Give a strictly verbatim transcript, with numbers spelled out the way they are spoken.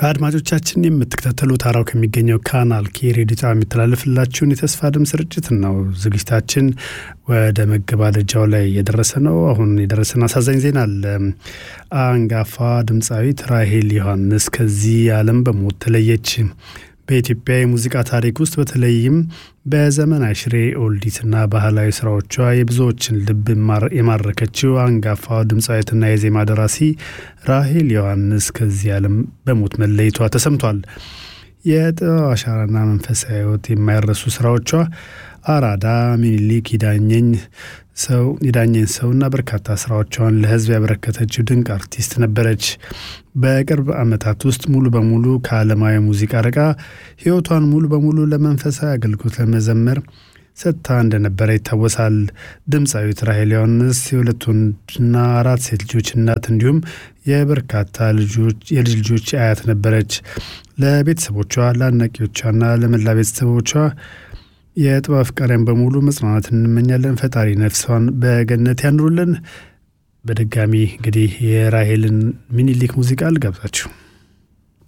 አድማጮቻችን የምትከታተሉት አራው ከሚገኘው ካናል ኬ ሬዲዮ ጣቢያ የሚተላለፍላችሁን የተስፋ ድምጽ ስርጭት ነው። ዝግጅታችን ወደ መገባደጃው ላይ የደረሰ ነው። አሁን የደረሰን አሳዛኝ ዜና አለ። አንጋፋ ድምጻዊት ራሄል ዮሐንስ ከዚህ ዓለም በሞት ተለየች። በኢትዮጵያ የሙዚቃ ታሪክ ውስጥ በተለይም በዘመናዊ ሽሬ ኦልዲትና ባህላዊ ስራዎቿ የብዙዎችን ልብ የማረከችው አንጋፋው ድምጻዊትና የዜማ ደራሲ ራሄል ዮሐንስ ከዚህ ዓለም በሞት መለየቷ ተሰምቷል። የጥበብ አሻራና መንፈሳዊ ሕይወት የማይረሱ ስራዎቿ አራዳ፣ ሚኒሊክ፣ ይዳኘኝ ሰው ይዳኘኝ ሰውና በርካታ ስራዎቿን ለህዝብ ያበረከተችው ድንቅ አርቲስት ነበረች። በቅርብ ዓመታት ውስጥ ሙሉ በሙሉ ከዓለማዊ ሙዚቃ ርቃ ህይወቷን ሙሉ በሙሉ ለመንፈሳዊ አገልግሎት ለመዘመር ሰጥታ እንደነበረ ይታወሳል። ድምጻዊት ራሄል ዮሐንስ የሁለት ወንድና አራት ሴት ልጆች እናት እንዲሁም የበርካታ ልጆች የልጅ ልጆች አያት ነበረች። ለቤተሰቦቿ፣ ለአድናቂዎቿና ለመላ ቤተሰቦቿ የጥበብ አፍቃሪያን በሙሉ መጽናናት እንመኛለን። ፈጣሪ ነፍሷን በገነት ያኑርልን። በድጋሚ እንግዲህ የራሄልን ሚኒሊክ ሙዚቃ ልጋብዛችሁ።